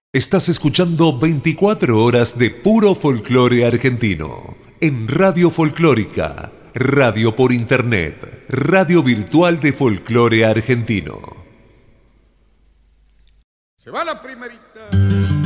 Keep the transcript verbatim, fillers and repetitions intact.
Estás escuchando veinticuatro horas de puro folclore argentino en Radio Folclórica, radio por internet, radio virtual de folclore argentino. Se va la primerita.